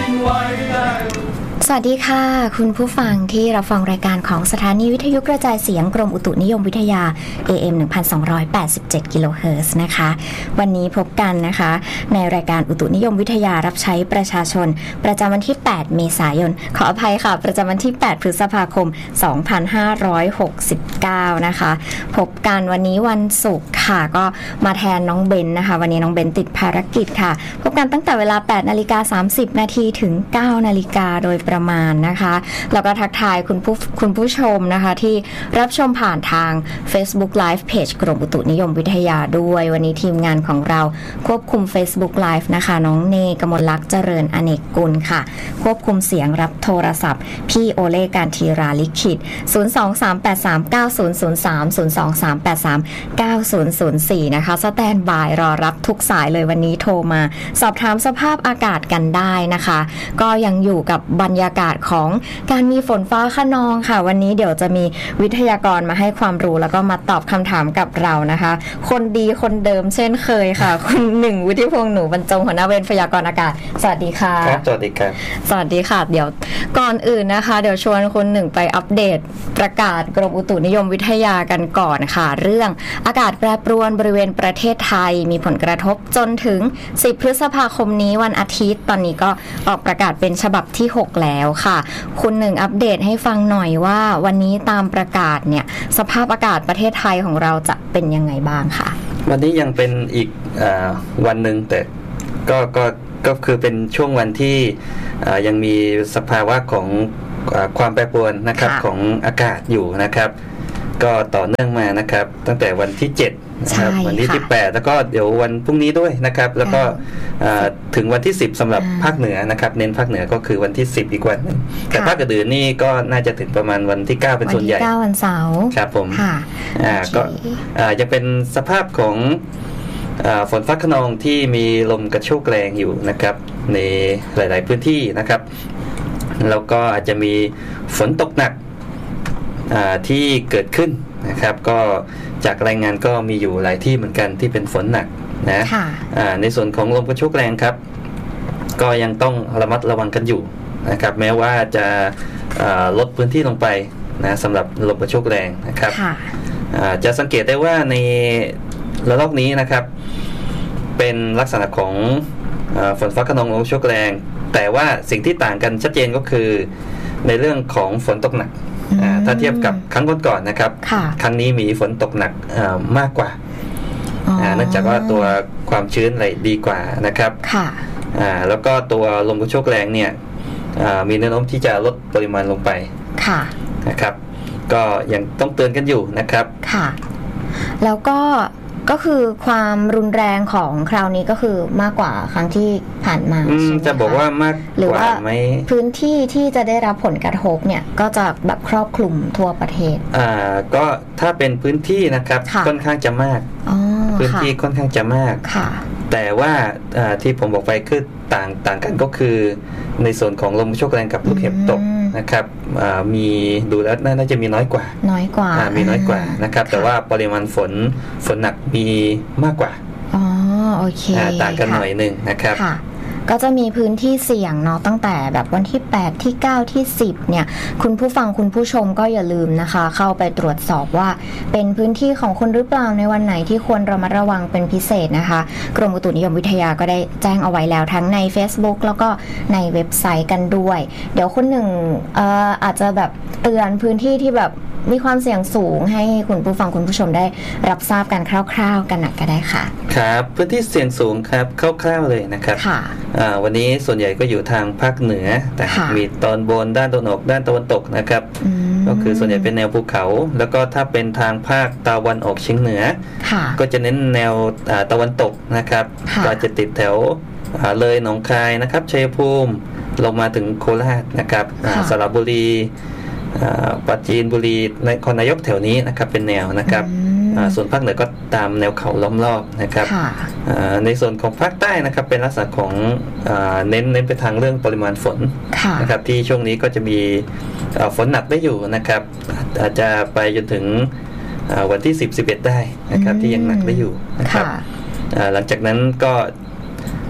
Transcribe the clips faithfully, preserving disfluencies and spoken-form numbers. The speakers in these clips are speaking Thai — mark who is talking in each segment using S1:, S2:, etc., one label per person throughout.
S1: สวัสดีค่ะคุณผู้ฟังที่รับฟังรายการของสถานีวิทยุกระจายเสียงกรมอุตุนิยมวิทยา เอ เอ็ม หนึ่งพันสองร้อยแปดสิบเจ็ด กิโลเฮิรตซ์นะคะวันนี้พบกันนะคะในรายการอุตุนิยมวิทยารับใช้ประชาชนประจำวันที่แปดเมษายนขออภัยค่ะประจำวันที่แปดพฤษภาคมสองพันห้าร้อยหกสิบเก้านะคะพบกันวันนี้วันศุกร์ค่ะก็มาแทนน้องเบนนะคะวันนี้น้องเบนติดภารกิจค่ะพบกันตั้งแต่เวลา แปดนาฬิกาสามสิบนาทีถึง เก้านาฬิกาโดยประมาณนะคะแล้วก็ทักทายคุณผู้คุณผู้ชมนะคะที่รับชมผ่านทาง Facebook Live Page กรมอุตุนิยมวิทยาด้วยวันนี้ทีมงานของเราควบคุม Facebook Live นะคะน้องเนกมลลักษณ์เจริญอเนกกุลค่ะควบคุมเสียงรับโทรศัพท์พี่โอเล่การทีราลิขิตศูนย์ สอง สาม แปด สาม เก้า ศูนย์ ศูนย์ สาม ศูนย์ สอง สาม แปด สาม เก้า ศูนย์ ศูนย์ สี่นะคะสแตนบายรอรับทุกสายเลยวันนี้โทรมาสอบถามสภาพอากาศกันได้นะคะก็ยังอยู่กับบรรยากาศของการมีฝนฟ้าคะนองค่ะวันนี้เดี๋ยวจะมีวิทยากรมาให้ความรู้แล้วก็มาตอบคำถามกับเรานะคะคนดีคนเดิมเช่นเคยค่ะ คุณหนึ่งวุฒิพงษ์หนูบรรจงหัวหน้าเวรพยากรณ์อากาศสวัสดีค่ะ
S2: ครับสวัสดีครับ
S1: สวัสดีค่ะเดี๋ยวก่อนอื่นนะคะเดี๋ยวชวนคุณหนึ่งไปอัปเดตประกาศกรมอุตุนิยมวิทยากันก่อนค่ะเรื่องอากาศแปรปรวนบริเวณประเทศไทยมีผลกระทบจนถึงสิบพฤษภาคมนี้วันอาทิตย์ตอนนี้ก็ออกประกาศเป็นฉบับที่หกแล้วค่ะคุณหนึ่งอัปเดตให้ฟังหน่อยว่าวันนี้ตามประกาศเนี่ยสภาพอากาศประเทศไทยของเราจะเป็นยังไงบ้างค่ะ
S2: วันนี้ยังเป็นอีกวันหนึ่งแต่ก็ก็ก็คือเป็นช่วงวันที่ยังมีสภาวะของความแปรปรวนนะครับของอากาศอยู่นะครับก็ต่อเนื่องมานะครับตั้งแต่วันที่เจ็ดนะครับวันที่ที่แปดแล้วก็เดี๋ยววันพรุ่งนี้ด้วยนะครับแล้วก็ถึงวันที่สิบสำหรับภาคเหนือนะครับเน้นภาคเหนือก็คือวันที่สิบอีกวันนึงแต่ภาคอื่นนี่ก็น่าจะถึงประมาณวันที่เก้าเป็นส่วนใหญ่
S1: วันที่เก้าวันเสาร์
S2: ครับผมอ่าก็อ่าจะเป็นสภาพของฝนฟ้าคะนองที่มีลมกระโชกแรงอยู่นะครับในหลายๆพื้นที่นะครับแล้วก็อาจจะมีฝนตกหนักที่เกิดขึ้นนะครับก็จากรายงานก็มีอยู่หลายที่เหมือนกันที่เป็นฝนหนักนะในส่วนของลมกระโชกแรงครับก็ยังต้องระมัดระวังกันอยู่นะครับแม้ว่าจะลดพื้นที่ลงไปนะสำหรับลมกระโชกแรงนะครับจะสังเกตได้ว่าในระลอกนี้นะครับเป็นลักษณะของฝนฟ้าคะนองลมกระโชกแรงแต่ว่าสิ่งที่ต่างกันชัดเจนก็คือในเรื่องของฝนตกหนักถ้าเทียบกับครั้งก่อนๆนะครับครั้งนี้มีฝนตกหนักมากกว่าเนื่องจากว่าตัวความชื้นอะไรดีกว่านะครับแล้วก็ตัวลมกระโชกแรงเนี่ยมีแนวโน้มที่จะลดปริมาณลงไปนะครับก็ยังต้องเตือนกันอยู่นะครับ
S1: ค่ะแล้วก็ก็คือความรุนแรงของคราวนี้ก็คือมากกว่าครั้งที่ผ่านมาใช่ไหมคะ
S2: จะบอกว่ามาก
S1: หรือว่าพื้นที่ที่จะได้รับผลกระทบเนี่ยก็จะแบบครอบคลุมทั่วประเทศ
S2: อ่าก็ถ้าเป็นพื้นที่นะครับค่อนข้างจะมากพื้นที่ค่อนข้างจะมากแต่ว่าที่ผมบอกไปคือต่างต่างกันก็คือในส่วนของลมกระโชกแรงกับลูกเห็บตกนะครับมีดูแล้วน่าจะมีน้อยกว่า
S1: น้อยกว่า
S2: มีน้อยกว่านะครับแต่ว่าปริมาณฝนฝนหนักมีมากกว่า
S1: อ๋อโอเค
S2: ต่างกันหน่อยนึงนะครับ
S1: ก็จะมีพื้นที่เสี่ยงเนาะตั้งแต่แบบวันที่แปดที่เก้าที่สิบเนี่ยคุณผู้ฟังคุณผู้ชมก็อย่าลืมนะคะเข้าไปตรวจสอบว่าเป็นพื้นที่ของคุณหรือเปล่าในวันไหนที่ควรระมัดระวังเป็นพิเศษนะคะกรมอุตุนิยมวิทยาก็ได้แจ้งเอาไว้แล้วทั้งใน Facebook แล้วก็ในเว็บไซต์กันด้วยเดี๋ยวคุณหนึ่งเอ่ออาจจะแบบเตือนพื้นที่ที่แบบมีความเสี่ยงสูงให้คุณผู้ฟังคุณผู้ชมได้รับทราบกันคร่าวๆกันหนักก็ได้ค่ะ
S2: ครับพื้นที่เสี่ยงสูงครับคร่าวๆเลยนะครับค่ะวันนี้ส่วนใหญ่ก็อยู่ทางภาคเหนือแต่มีตอนบนด้านตะวันออกด้านตะวันตกนะครับก็คือส่วนใหญ่เป็นแนวภูเขาแล้วก็ถ้าเป็นทางภาคตะวันออกเฉียงเหนือก็จะเน้นแนวตะวันตกนะครับก็จะติดแถวเลยหนองคายนะครับชัยภูมิลงมาถึงโคราชนะครับสระบุรีปราจีนบุรีในนครนายกแถวนี้นะครับเป็นแนวนะครับส่วนภาคเหนือก็ตามแนวเขาล้อมรอบนะครับในส่วนของภาคใต้นะครับเป็นลักษณะของเน้นเน้นไปทางเรื่องปริมาณฝนนะครับที่ช่วงนี้ก็จะมีฝนหนักได้อยู่นะครับอาจจะไปจนถึงวันที่สิบ สิบเอ็ดได้นะครับที่ยังหนักได้อยู่นะครับหลังจากนั้นก็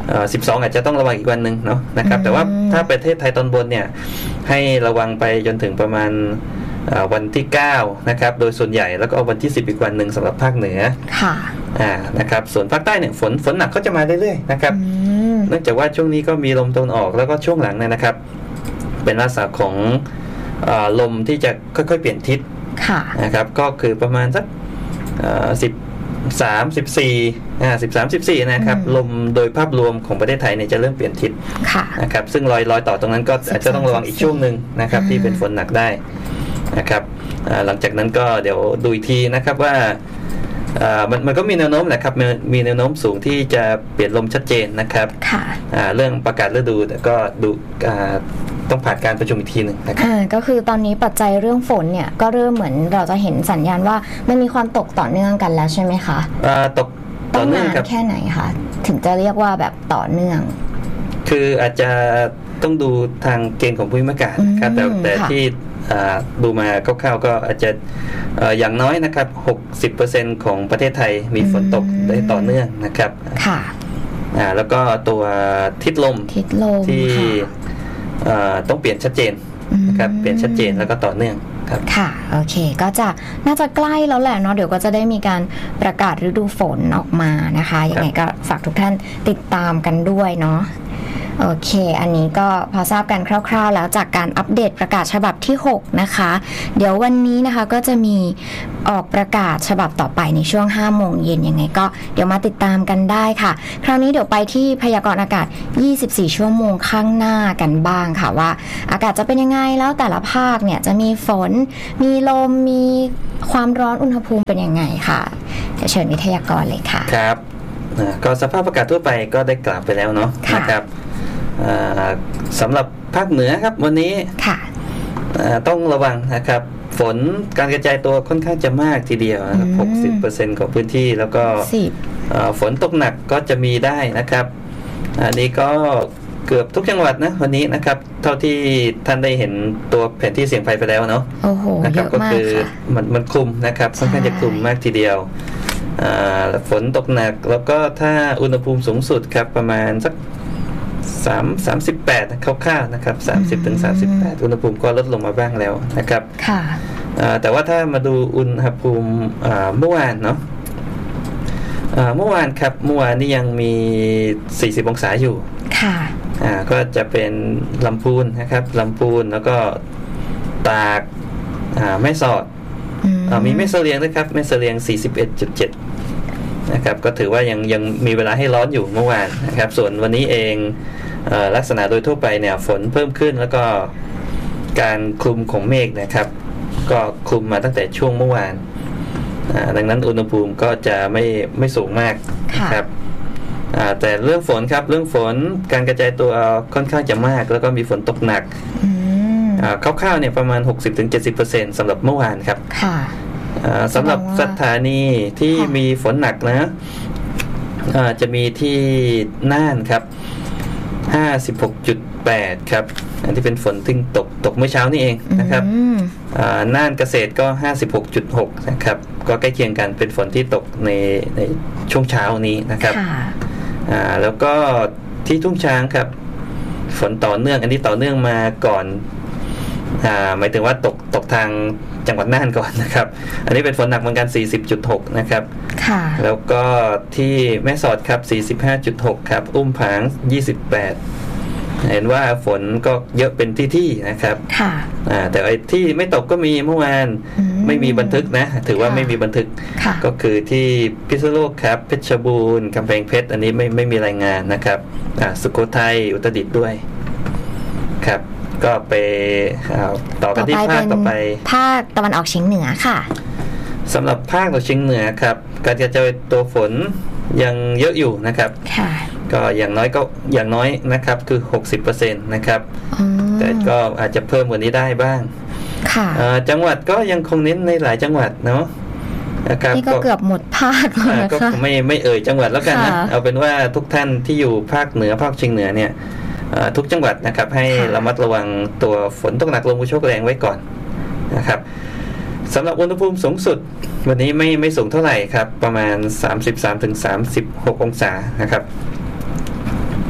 S2: สิบสองอาจจะต้องระวังอีกวันหนึ่งเนาะนะครับแต่ว่าถ้าประเทศไทยตอนบนเนี่ยให้ระวังไปจนถึงประมาณวันที่เก้านะครับโดยส่วนใหญ่แล้วก็วันที่สิบอีกวันหนึ่งสำหรับภาคเหนือ
S1: ค่ะ
S2: อ่านะครับส่วนภาคใต้เนี่ยฝนฝนหนักก็จะมาเรื่อยๆนะครับเนื่องจากว่าช่วงนี้ก็มีลมตะวันออกแล้วก็ช่วงหลังเนี่ยนะครับเป็นลักษณะของลมที่จะค่อยๆเปลี่ยนทิศนะครับก็คือประมาณสักสิบสามสิบสี่อ่าสิบสามสิบสี่นะครับลมโดยภาพรวมของประเทศไทยเนี่ยจะเริ่มเปลี่ยนทิศนะครับซึ่งรอยรอยต่อตรงนั้นก็อาจจะต้องระวังอีกช่วงหนึ่งนะครับที่เป็นฝนหนักได้นะครับหลังจากนั้นก็เดี๋ยวดูอีกทีนะครับว่ามันมันก็มีแนวโน้มแหละครับมีแนวโน้มสูงที่จะเปลี่ยนลมชัดเจนนะครับเรื่องประกาศฤดูแต่ก็ดูต้องผ่านการประชุมอีกทีหนึ่งนะครับ
S1: ก็คือตอนนี้ปัจจัยเรื่องฝนเนี่ยก็เริ่มเหมือนเราจะเห็นสัญญาณว่ามันมีความตกต่อเนื่องกันแล้วใช่ไหมคะ
S2: ตกต่อเนื่องครับ
S1: แค่ไหนคะถึงจะเรียกว่าแบบต่อเนื่อง
S2: คืออาจจะต้องดูทางเกณฑ์ของภูมิอากาศครับแต่แต่ที่ดูมาคร่าวๆก็อาจจะอย่างน้อยนะครับ หกสิบเปอร์เซ็นต์ ของประเทศไทยมีฝนตกได้ต่อเนื่องนะครับ
S1: ค่ะ
S2: แล้วก็ตัวทิศลม
S1: ทิศลม
S2: ที่ต้องเปลี่ยนชัดเจนนะครับเปลี่ยนชัดเจนแล้วก็ต่อเนื่องครับ
S1: ค่ะโอเคก็จะน่าจะใกล้แล้วแหละเนาะเดี๋ยวก็จะได้มีการประกาศฤดูฝนออกมานะคะยังไงก็ฝากทุกท่านติดตามกันด้วยเนาะโอเคอันนี้ก็พอทราบกันคร่าวๆแล้วจากการอัปเดตประกาศฉบับที่หกนะคะเดี๋ยววันนี้นะคะก็จะมีออกประกาศฉบับต่อไปในช่วงห้าโมงเย็นยังไงก็เดี๋ยวมาติดตามกันได้ค่ะคราวนี้เดี๋ยวไปที่พยากรณ์อากาศยี่สิบสี่ชั่วโมงข้างหน้ากันบ้างค่ะว่าอากาศจะเป็นยังไงแล้วแต่ละภาคเนี่ยจะมีฝนมีลมมีความร้อนอุณหภูมิเป็นยังไงค่ะเดี๋ยวเชิญวิทยากรเลยค่ะ
S2: ครับก็สภาพอากาศทั่วไปก็ได้กล่าวไปแล้วเนาะนะครับสำหรับภาคเหนือครับวันนี้ต้องระวังนะครับฝนการกระจายตัวค่อนข้างจะมากทีเดียวนะครับ หกสิบเปอร์เซ็นต์ ของพื้นที่แล้วก็ฝนตกหนักก็จะมีได้นะครับอันนี้ก็เกือบทุกจังหวัดนะวันนี้นะครับเท่าที่ท่านได้เห็นตัวแผนที่เสี่ยงภัยไปแล้วเนาะนะครับก็คือมันมันคลุมนะครับค่อนข้างจะคลุมมากทีเดียวฝนตกหนักแล้วก็ถ้าอุณหภูมิสูงสุดครับประมาณสักสาม สามสิบแปดคร่าวๆนะครับ สามสิบถึงสามสิบแปด อุณหภูมิก็ลดลงมาบ้างแล้วนะครับ
S1: ค่ะ
S2: แต่ว่าถ้ามาดูอุณหภูมิเมื่อวานเนาะเมื่อวานครับเมื่อวานนี่ยังมีสี่สิบองศาอยู่
S1: ค่ะ
S2: ก็จะเป็นลำพูนนะครับลำพูนแล้วก็ตากแม่สอดมีแม่เสลียงนะครับแม่เสลียง สี่สิบเอ็ดจุดเจ็ด นะครับก็ถือว่ายังยังมีเวลาให้ร้อนอยู่เมื่อวานนะครับส่วนวันนี้เองเอ่อลักษณะโดยทั่วไปเนี่ยฝนเพิ่มขึ้นแล้วก็การคลุมของเมฆนะครับก็คลุมมาตั้งแต่ช่วงเมื่อวานดังนั้นอุณหภูมิก็จะไม่ไม่สูงมากนะครับแต่เรื่องฝนครับเรื่องฝนการกระจายตัวค่อนข้างจะมากแล้วก็มีฝนตกหนักคร่าวๆเนี่ยประมาณ หกสิบถึงเจ็ดสิบเปอร์เซ็นต์ สำหรับเมื่อวานครับสำหรับสถานีที่มีฝนหนักนะจะมีที่น่านครับ ห้าสิบหกจุดแปด ครับอันที่เป็นฝนที่ตกตกเมื่อเช้านี่เองนะครับน่านเกษตรก็ ห้าสิบหกจุดหก นะครับก็ใกล้เคียงกันเป็นฝนที่ตกในในช่วงเช้านี้นะครับแล้วก็ที่ทุ่งช้างครับฝนต่อเนื่องอันนี้ต่อเนื่องมาก่อนอ่าหมายถึงว่าตกตกทางจังหวัดน่านก่อนนะครับอันนี้เป็นฝนหนักเหมือนกัน สี่สิบจุดหก นะครับ
S1: ค่ะ
S2: แล้วก็ที่แม่สอดครับ สี่สิบห้าจุดหก ครับอุ้มผางยี่สิบแปดเห็นว่าฝนก็เยอะเป็นที่ๆนะครับ
S1: ค่ะ
S2: อ่าแต่ไอ้ที่ไม่ตกก็มีเมื่อวานไม่มีบันทึกนะถือว่าไม่มีบันทึกก็คือที่พิษณุโลกครับเพชรบูรณ์กำแพงเพชรอันนี้ไม่ไม่มีรายงานนะครับอ่าสุโขทัยอุตรดิตถ์ด้วยครับก็ไปต่อกันที่ภาคต่อไป
S1: ภาคตะวันออกเฉียงเหนือค่ะ
S2: สำหรับภาคตะวันออกเฉียงเหนือครับการกระจายตัวฝนยังเยอะอยู่นะครับก็อย่างน้อยก็อย่างน้อยนะครับคือ หกสิบเปอร์เซ็นต์ นะครับแต่ก็อาจจะเพิ่มกว่านี้ได้บ้างจังหวัดก็ยังคงเน้นในหลายจังหวัดเนาะ
S1: นะครับนี่ก็เกือบหมดภาคแล้วนะคะ
S2: ก็ไม่ไม่เอ่ยจังหวัดแล้วกันนะเอาเป็นว่าทุกท่านที่อยู่ภาคเหนือภาคเฉียงเหนือเนี่ยทุกจังหวัดนะครับให้ระมัดระวังตัวฝนตกหนักลมกระโชกแรงไว้ก่อนนะครับสำหรับอุณหภูมิสูงสุดวันนี้ไม่ไม่สูงเท่าไหร่ครับประมาณ สามสิบสามถึงสามสิบหก องศานะครับ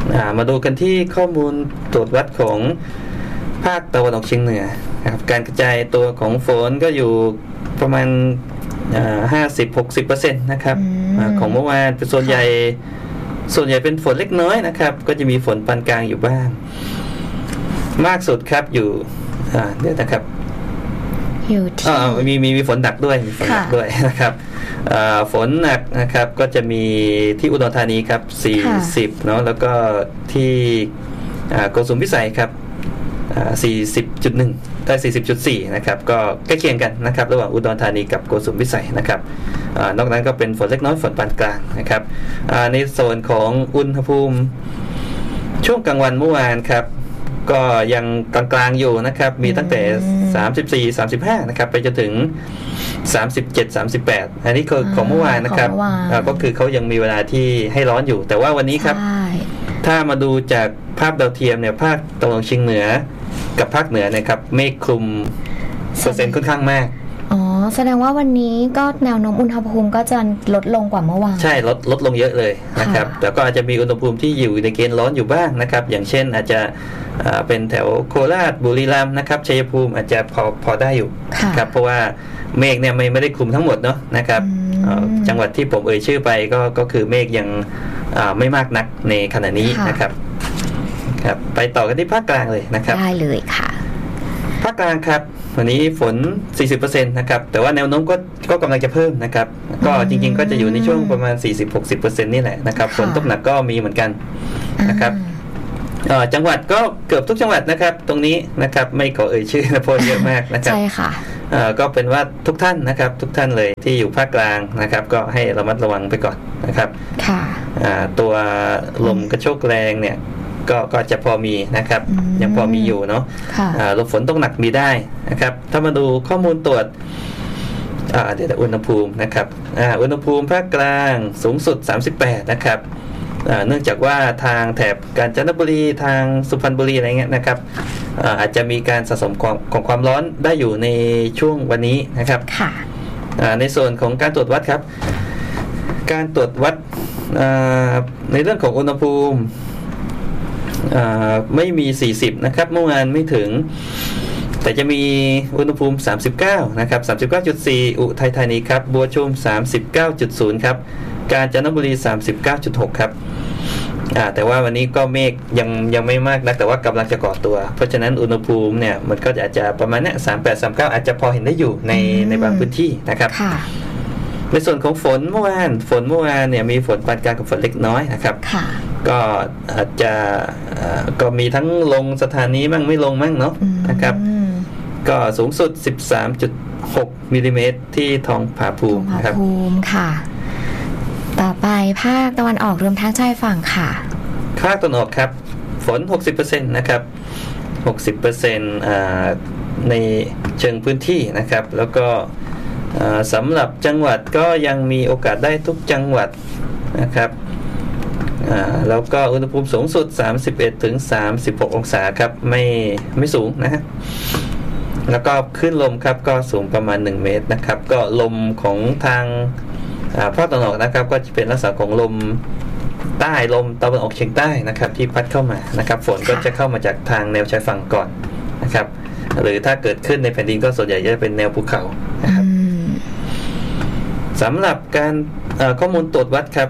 S2: มาดูกันที่ข้อมูลตรวจวัดของภาคตะวันออกเฉียงเหนือนะครับการกระจายตัวของฝนก็อยู่ประมาณห้าสิบ หกสิบเปอร์เซ็นต์นะครับของเมื่อวานเป็นส่วนใหญ่ส่วนใหญ่เป็นฝนเล็กน้อยนะครับก็จะมีฝนปานกลางอยู่บ้างมากสุดครับอยู่เดี๋ยวนะครับ
S1: อยู่ที่
S2: มีมีมีฝนหนักด้วยมีฝนหนักด้วยนะครับฝนหนักนะครับก็จะมีที่อุดรธานีครับสี่สิบเนาะแล้วก็ที่โกสุมพิสัยครับสี่สิบจุดหนึ่ง ได้ สี่สิบจุดสี่ นะครับก็ใกล้เคียงกันนะครับระหว่างอุดรธานีกับโกสุมพิสัยนะครับนอกนั้นก็เป็นฝนเล็กน้อยฝนปานกลางนะครับในโซนของอุณหภูมิช่วงกลางวันเมื่อวานครับก็ยังกลางๆอยู่นะครับมีตั้งแต่สามสิบสี่ สามสิบห้านะครับไปจนถึงสามสิบเจ็ด สามสิบแปดอันนี้คือของเมื่อวานนะครับก็คือเขายังมีเวลาที่ให้ร้อนอยู่แต่ว่าวันนี้ครับถ้ามาดูจากภาพดาวเทียมเนี่ยภาคตะวันออกเฉียงเหนือกับภาคเหนือนะครับเมฆคลุมเปอร์เซ็นต์ค่อนข้างมาก
S1: อ๋อแสดงว่าวันนี้ก็แนวโน้มอุณหภูมิก็จะลดลงกว่าเมื่อวาน
S2: ใช่ลดลดลงเยอะเลยนะครับแต่ก็อาจจะมีอุณหภูมิที่อยู่ในเกณฑ์ร้อนอยู่บ้างนะครับอย่างเช่นอาจจะเป็นแถวโคราชบุรีรัมย์นะครับชัยภูมิอาจจะพอพอได้อยู่ครับเพราะว่าเมฆเนี่ยไม่ไม่ได้คลุมทั้งหมดเนาะนะครับจังหวัดที่ผมเอ่ยชื่อไปก็ก็คือเมฆยังไม่มากนักในขณะนี้นะครับครับไปต่อกันที่ภาคกลางเลยนะครับ
S1: ได้เลยค่ะ
S2: ภาคกลางครับวันนี้ฝน สี่สิบเปอร์เซ็นต์ นะครับแต่ว่าแนวโน้มก็ก็กำลังจะเพิ่มนะครับก็จริงๆก็จะอยู่ในช่วงประมาณ สี่สิบถึงหกสิบเปอร์เซ็นต์ นี่แหละนะครับฝนตกหนักก็มีเหมือนกันนะครับจังหวัดก็เกือบทุกจังหวัดนะครับตรงนี้นะครับไม่ขอเอ่ยชื่อนะเพราะเยอะมากนะครับ
S1: ใช่ค่ะ
S2: ก็เป็นว่าทุกท่านนะครับทุกท่านเลยที่อยู่ภาคกลางนะครับก็ให้ระมัดระวังไปก่อนนะครับ
S1: ค่ะ
S2: ตัวลมกระโชกแรงเนี่ยก็ก็จะพอมีนะครับยังพอมีอยู่เนาะลมฝนตกหนักมีได้นะครับถ้ามาดูข้อมูลตรวจเดี๋ยวอุณหภูมินะครับอุณหภูมิภาคกลางสูงสุดสามสิบแปดนะครับเนื่องจากว่าทางแถบกาญจนบุรีทางสุพรรณบุรีอะไรเงี้ยนะครับอาจจะมีการสะสมของของความร้อนได้อยู่ในช่วงวันนี้นะครับในส่วนของการตรวจวัดครับการตรวจวัดในเรื่องของอุณหภูมิไม่มีสี่สิบนะครับเมื่อวานไม่ถึงแต่จะมีอุณหภูมิสามสิบเก้านะครับ สามสิบเก้าจุดสี่ อุทัยธานีครับบัวชุม สามสิบเก้าจุดศูนย์ ครับกาญจนบุรี สามสิบเก้าจุดหก ครับแต่ว่าวันนี้ก็เมฆยังยังไม่มากนักแต่ว่ากำลังจะก่อตัวเพราะฉะนั้นอุณหภูมิเนี่ยมันก็อาจจะประมาณนี้สามสิบแปด สามสิบเก้าอาจจะพอเห็นได้อยู่ในในบางพื้นที่นะครับในส่วนของฝนเมื่อวานฝนเมื่อวานเนี่ยมีฝนปานกลางกับฝนเล็กน้อยนะครับก็อาจจะก็มีทั้งลงสถานีมั่งไม่ลงมั่งเนาะนะครับก็สูงสุด สิบสามจุดหก มิลลิเมตรที่ทองผาภูมินะครับ
S1: ภูมิค่ะต่อไปภาคตะวันออกรวมทั้งชายฝั่งค่ะ
S2: ภาคตะวันออกครับฝน หกสิบเปอร์เซ็นต์ นะครับ หกสิบเปอร์เซ็นต์ อ่าในเชิงพื้นที่นะครับแล้วก็สำหรับจังหวัดก็ยังมีโอกาสได้ทุกจังหวัดนะครับแล้วก็อุณหภูมิสูงสุดสามสิบเอ็ดถึงสามสิบหกองศาครับไม่ไม่สูงนะฮะแล้วก็คลื่นลมครับก็สูงประมาณหนึ่งเมตรนะครับก็ลมของทางภาคตะวันออกนะครับก็จะเป็นลักษณะของลมใต้ลมตะวันออกเฉียงใต้นะครับที่พัดเข้ามานะครับฝนก็จะเข้ามาจากทางแนวชายฝั่งก่อนนะครับหรือถ้าเกิดขึ้นในแผ่นดินก็ส่วนใหญ่จะเป็นแนวภูเขานะครับสำหรับการข้อมูลตรวจวัดครับ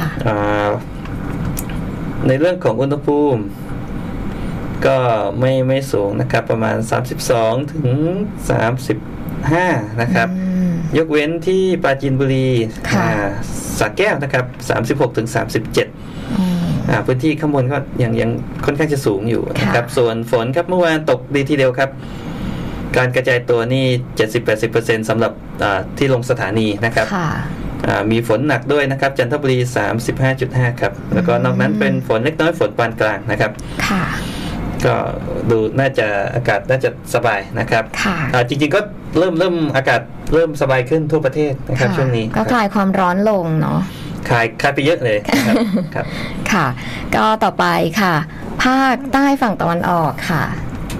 S2: ในเรื่องของอุณหภูมิก็ไม่ไม่สูงนะครับประมาณสามสิบสองถึงสามสิบห้านะครับยกเว้นที่ปราจีนบุรีสระแก้วนะครับสามสิบหกถึงสามสิบเจ็ดพื้นที่ข้างบนก็ยังยังค่อนข้างจะสูงอยู่นะครับส่วนฝนครับเมื่อวานตกดีทีเดียวครับการกระจายตัวนี่ เจ็ดสิบถึงแปดสิบเปอร์เซ็นต์ สำหรับที่ลงสถานีนะครับมีฝนหนักด้วยนะครับจันทบุรี สามสิบห้าจุดห้า ครับแล้วก็นอกนั้นเป็นฝนเล็กน้อยฝนปานกลางนะครับก็ดูน่าจะอากาศน่าจะสบายนะครับจริงๆก็เริ่มเริ่มอากาศเริ่มสบายขึ้นทั่วประเทศนะครับช่วงนี้
S1: ก็คลายความร้อนลงเนาะ
S2: คลายคลายไปเยอะเลยครับครับ
S1: ค่ะก็ต่อไปค่ะภาคใต้ฝั่งตะวันออกค่ะ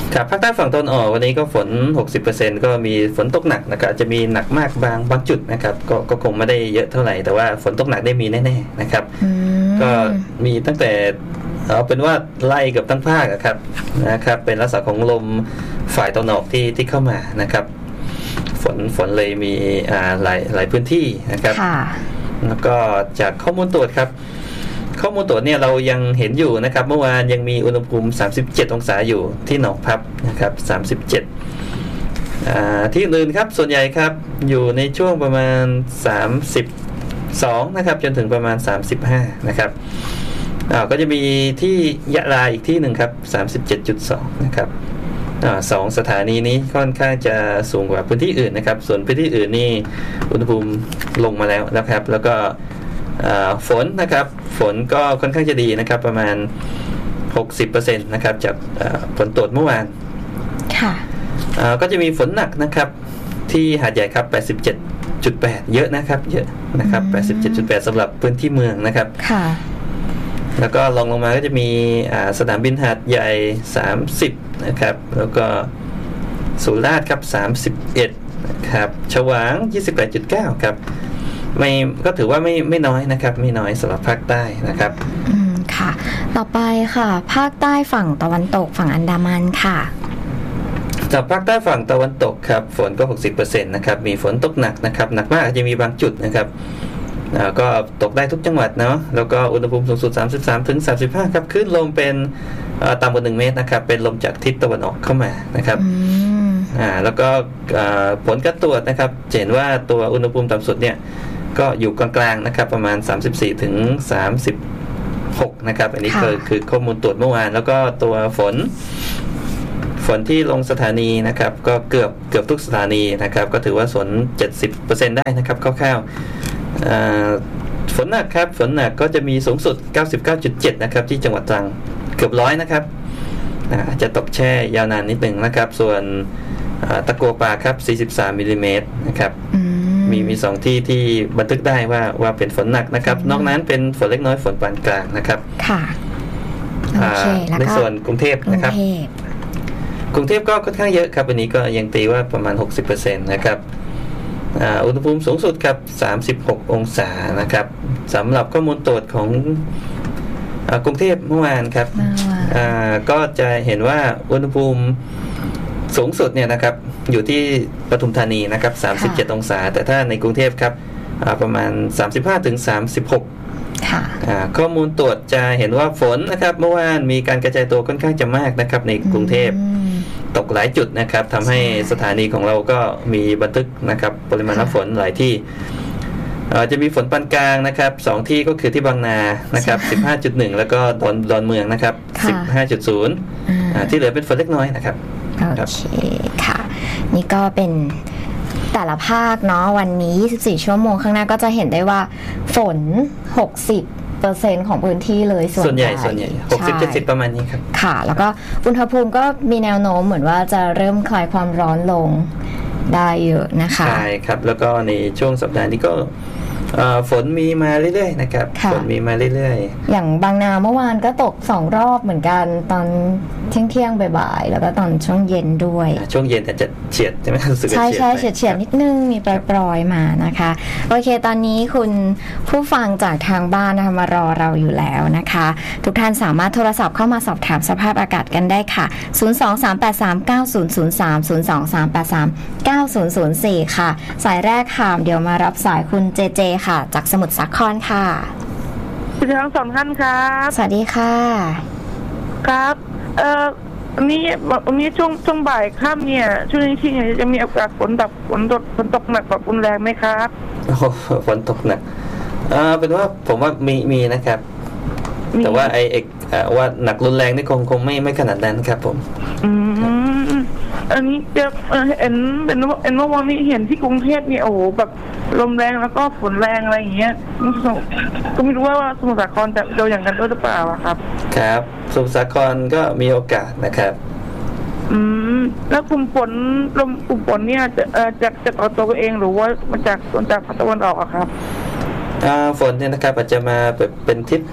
S2: ครับภาคใต้ฝั่งตะวันออกวันนี้ก็ฝน หกสิบเปอร์เซ็นต์ ก็มีฝนตกหนักนะครับจะมีหนักมากบางบางจุดนะครับก็ก็คงไม่ได้เยอะเท่าไหร่แต่ว่าฝนตกหนักได้มีแน่ๆนะครับก็มีตั้งแต่เอาเป็นว่าไล่กับทั้งภาคนะครับนะครับเป็นลักษณะของลมฝ่ายตะวันออกที่ที่เข้ามานะครับฝนฝนเลยมีอ่าหลายหลายพื้นที่นะครับแล้วก็จากข้อมูลตรวจครับข้อมูลตรวจเนี่ยเรายังเห็นอยู่นะครับเมื่อวานยังมีอุณหภูมิสามสิบเจ็ดองศาอยู่ที่หนองพับนะครับสามสิบเจ็ดอ่าที่อื่นครับส่วนใหญ่ครับอยู่ในช่วงประมาณสามสิบสองนะครับจนถึงประมาณสามสิบห้านะครับอ่าก็จะมีที่ยะลาอีกที่หนึ่งครับ สามสิบเจ็ดจุดสอง นะครับอ่าสองสถานีนี้ค่อนข้างจะสูงกว่าพื้นที่อื่นนะครับส่วนพื้นที่อื่นนี่อุณหภูมิลงมาแล้วนะครับแล้วก็ฝนนะครับฝนก็ค่อนข้างจะดีนะครับประมาณ หกสิบเปอร์เซ็นต์ นะครับจากฝนตรวจเมื่อวานค่ะก็จะมีฝนหนักนะครับที่หาดใหญ่ครับ แปดสิบเจ็ดจุดแปด เยอะนะครับเยอะนะครับ แปดสิบเจ็ดจุดแปด สำหรับพื้นที่เมืองนะครับค่ะแล้วก็ลองลงมาก็จะมีสนามบินหาดใหญ่สามสิบนะครับแล้วก็สุราษฎร์ครับสามสิบเอ็ดนะครับฉวาง ยี่สิบแปดจุดเก้า ครับไม่ก็ถือว่าไม่ไม่น้อยนะครับไม่น้อยสำหรับภาคใต้นะครับ
S1: อืมค่ะต่อไปค่ะภาคใต้ฝั่งตะวันตกฝั่งอันดามันค่ะ
S2: จากภาคใต้ฝั่งตะวันตกครับฝนก็ หกสิบเปอร์เซ็นต์ นะครับมีฝนตกหนักนะครับหนักมากอาจจะมีบางจุดนะครับอ่าก็ตกได้ทุกจังหวัดเนาะแล้วก็อุณหภูมิสูงสุดสามสิบสามถึงสามสิบห้าครับคลื่นลมเป็นต่ำกว่าหนึ่งเมตรนะครับเป็นลมจากทิศตะวันออกเข้ามานะครับอ่าแล้วก็ผลการตรวจนะครับเห็นว่าตัวอุณหภูมิต่ำสุดเนี่ยก็อยู่กลางๆนะครับประมาณสามสิบสี่ถึงสามสิบหกนะครับอันนี้คือคือข้อมูลตรวจเมื่อวานแล้วก็ตัวฝนฝนที่ลงสถานีนะครับก็เกือบเกือบทุกสถานีนะครับก็ถือว่าฝน เจ็ดสิบเปอร์เซ็นต์ ได้นะครับคร่าวๆฝนหนักครับฝนหนักก็จะมีสูงสุด เก้าสิบเก้าจุดเจ็ด นะครับที่จังหวัดตรังเกือบร้อยนะครับอาจจะตกแช่ยาวนานนิดหนึ่งนะครับส่วนตะกัวป่าครับสี่สิบสามมิลลิเมตรนะครับมีมีสองที่ที่บันทึกได้ว่าว่าเป็นฝนหนักนะครับนอกนั้นเป็นฝนเล็กน้อยฝนปานกลางนะครับค่ะโอเคในส่วนกรุงเทพนะครับกรุงเทพก็ค่อนข้างเยอะครับวันนี้ก็ยังตีว่าประมาณ หกสิบเปอร์เซ็นต์ นะครับอุณหภูมิสูงสุดครับสามสิบหกองศานะครับสำหรับข้อมูลตรวจของกรุงเทพเมื่อวานครับก็จะเห็นว่าอุณหภูมิสูงสุดเนี่ยนะครับอยู่ที่ปทุมธานีนะครับสามสิบเจ็ดองศาแต่ถ้าในกรุงเทพครับประมาณสามสิบห้าถึงสามสิบหกค่ะข้อมูลตรวจจะเห็นว่าฝนนะครับเมื่อวานมีการกระจายตัวค่อนข้างจะมากนะครับในกรุงเทพตกหลายจุดนะครับทำให้สถานีของเราก็มีบันทึกนะครับปริมาณน้ำฝนหลายที่จะมีฝนปานกลางนะครับสองที่ก็คือที่บางนานะครับ สิบห้าจุดหนึ่ง แล้วก็ดอนดอนเมืองนะครับ สิบห้าจุดศูนย์ ที่เหลือเป็นฝนเล็กน้อยนะครับ
S1: โอเคค่ะนี่ก็เป็นแต่ละภาคเนาะวันนี้ยี่สิบสี่ชั่วโมงข้างหน้าก็จะเห็นได้ว่าฝน หกสิบเปอร์เซ็นต์ ของพื้นที่เลย
S2: ส่วนใหญ่ส่วนใหญ่ หกสิบเจ็ดสิบ ประมาณนี้ครับ
S1: ค่ะแล้วก็อุณหภูมิก็มีแนวโน้มเหมือนว่าจะเริ่มคลายความร้อนลงได้เยอะนะคะ
S2: ใช่ครับแล้วก็ในช่วงสัปดาห์นี้ก็ฝนมีมาเรื่อยๆนะครับฝนมีมาเรื่อย
S1: ๆอย่างบางนาเมื่อวานก็ตกสองรอบเหมือนกันตอนเที่ยงเที่ยงบ่ายๆแล้วก็ตอนช่วงเย็นด้วย
S2: ช่วงเย็นอาจจะเฉียดใช่ไหมรู้สึก
S1: ใช่ใช่เฉียดเฉียดนิดนึงมีปลอยๆมานะคะโอเคตอนนี้คุณผู้ฟังจากทางบ้านนะคะมารอเราอยู่แล้วนะคะทุกท่านสามารถโทรศัพท์เข้ามาสอบถามสภาพอากาศกันได้ค่ะศูนย์ สอง สาม แปด สาม เก้า ศูนย์ ศูนย์ สาม ศูนย์ สอง สาม แปด สาม เก้า ศูนย์ ศูนย์ สี่ค่ะสายแรกค่ะเดี๋ยวมารับสายคุณเจเจค่ะจากสมุทรสาครค่ะ
S3: คุณทั้งสองท่านครับ
S1: สวัสดีค่ะ
S3: ครับเอ่อวันนี้วันนี้ช่วงช่วงบ่ายค่ำเนี่ยช่วงนี้ที่เนี่ยจะมีโอกาสฝนตกฝนตกฝนตกหนักแบบรุนแรงไหมครับ
S2: โอ้ฝนตกหนักเอ่อเป็นว่าผมว่ามีมีนะครับแต่ว่าไอ้เอกว่าหนักรุนแรงนี่คงคงไม่ไม่ขนาดนั้นครับผม
S3: อืมอันนี้จะเห็นเป็นเห็นเมื่อวานนี้เห็นที่กรุงเทพเนี่ยโอ้โหแบบลมแรงแล้วก็ฝนแรงอะไรอย่างเงี้ยก็ไม่รู้ว่าสมุทรสาครจะโดนอย่างกันด้วยหรือเปล่าครับ
S2: ครับสมุทรสาครก็มีโอกาสนะครับ
S3: อืมแล้วกลุ่มฝนลมกลุ่มฝนเนี่ยจะเอ่อจะจะก่อตัวเองหรือว่ามาจากมาจากภาคตะวันออกอะครับ
S2: อ่าฝนเนี่ยนะครับอาจจะมาแบบเป็นทิศ